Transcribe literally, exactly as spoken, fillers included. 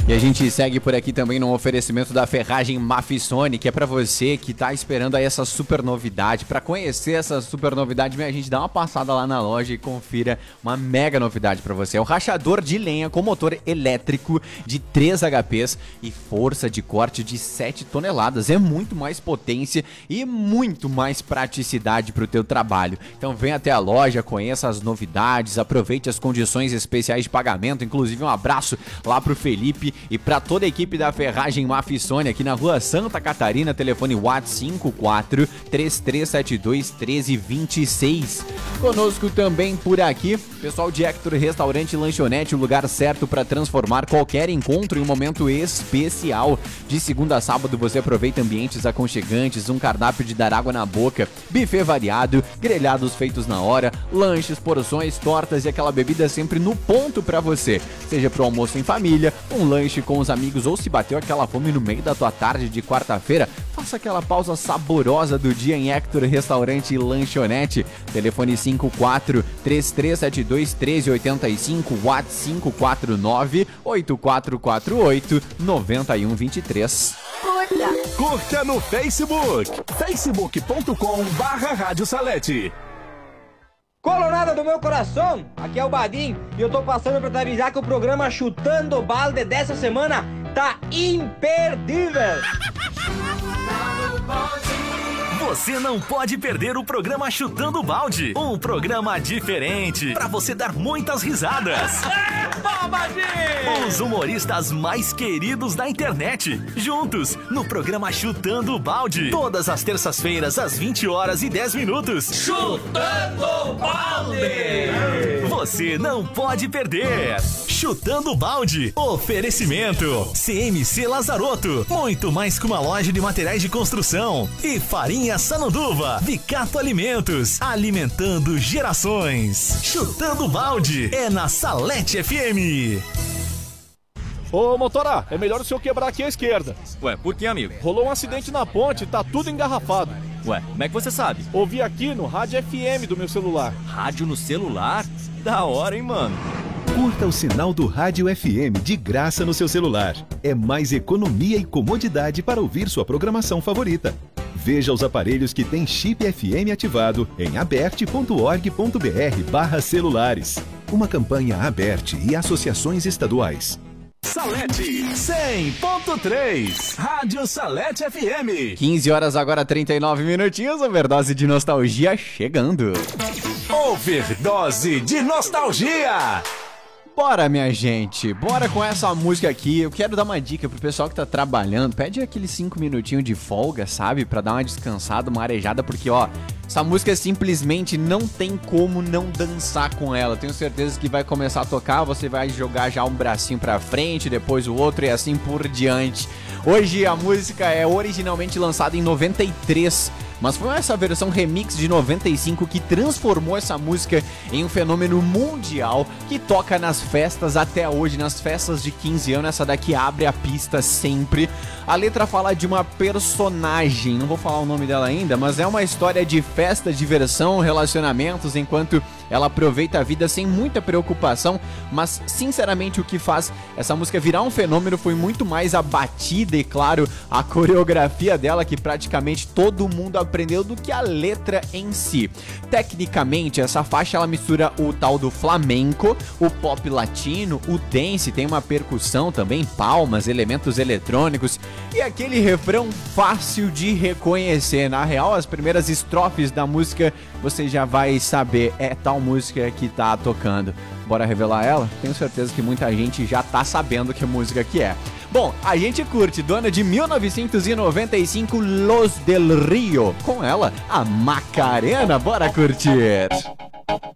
E a gente segue por aqui também no oferecimento da Ferragem Mafissone, que é pra você que tá esperando aí essa super novidade. Pra conhecer essa super novidade, minha gente, dá uma passada lá na loja e confira uma mega novidade pra você. É o rachador de lenha com motor elétrico de três H Pês e força de corte de sete toneladas. É muito mais potência e muito mais praticidade pro teu trabalho. Então vem até a loja, conheça as novidades, aproveite as condições especiais de pagamento. Inclusive um abraço lá pro Felipe e para toda a equipe da Ferragem Mafissone aqui na rua Santa Catarina, telefone WhatsApp cinco quatro três três sete dois um três dois seis. Conosco também por aqui, pessoal de Hector Restaurante e Lanchonete, o lugar certo para transformar qualquer encontro em um momento especial. De segunda a sábado você aproveita ambientes aconchegantes, um cardápio de dar água na boca, buffet variado, grelhados feitos na hora, lanches, porções, tortas e aquela bebida sempre no ponto para você. Seja pro almoço em família, um lanche com os amigos ou se bateu aquela fome no meio da tua tarde de quarta-feira, faça aquela pausa saborosa do dia em Hector Restaurante e Lanchonete. Telefone cinco quatro três três sete dois um três oito cinco, WhatsApp cinco quatro nove oito quatro quatro oito nove um dois três. Curta! Curta no Facebook, facebook ponto com barra Rádio Salete. Colorada do meu coração, aqui é o Badim e eu tô passando pra te avisar que o programa Chutando Balde dessa semana tá imperdível. Você não pode perder o programa Chutando Balde, um programa diferente pra você dar muitas risadas. Os humoristas mais queridos da internet, juntos no programa Chutando Balde, todas as terças-feiras às vinte horas e dez minutos. Chutando Balde! Você não pode perder. Chutando Balde, oferecimento C M C Lazarotto, muito mais que uma loja de materiais de construção, e Farinha Sananduva, Vicato Alimentos, alimentando gerações. Chutando Balde é na Salete F M. Ô, motora, é melhor o senhor quebrar aqui à esquerda. Ué, por que, amigo? Rolou um acidente na ponte, tá tudo engarrafado. Ué, como é que você sabe? Ouvi aqui no rádio F M do meu celular. Rádio no celular? Da hora, hein, mano? Curta o sinal do Rádio F M de graça no seu celular. É mais economia e comodidade para ouvir sua programação favorita. Veja os aparelhos que têm chip F M ativado em aberte ponto org ponto br barra celulares. Uma campanha Aberte e associações estaduais. Salete cem ponto três, Rádio Salete F M. quinze horas agora, trinta e nove minutinhos, overdose de nostalgia chegando. Overdose de nostalgia. Bora, minha gente, bora com essa música aqui. Eu quero dar uma dica pro pessoal que tá trabalhando. Pede aqueles cinco minutinhos de folga, sabe? Pra dar uma descansada, uma arejada, porque, ó, essa música simplesmente não tem como não dançar com ela. Tenho certeza que vai começar a tocar, você vai jogar já um bracinho pra frente, depois o outro e assim por diante. Hoje a música é originalmente lançada em noventa e três, mas foi essa versão remix de noventa e cinco que transformou essa música em um fenômeno mundial que toca nas festas até hoje, nas festas de quinze anos. Essa daqui abre a pista sempre. A letra fala de uma personagem, não vou falar o nome dela ainda, mas é uma história de festa, diversão, relacionamentos, enquanto ela aproveita a vida sem muita preocupação. Mas sinceramente o que faz essa música virar um fenômeno foi muito mais a batida e, claro, a coreografia dela, que praticamente todo mundo aprendeu, do que a letra em si. Tecnicamente, essa faixa ela mistura o tal do flamenco, o pop latino, o dance, tem uma percussão também, palmas, elementos eletrônicos e aquele refrão fácil de reconhecer. Na real, as primeiras estrofes da música você já vai saber, é tal música que tá tocando. Bora revelar ela? Tenho certeza que muita gente já tá sabendo que música que é. Bom, a gente curte do ano de mil novecentos e noventa e cinco, Los del Rio. Com ela, a Macarena. Bora curtir!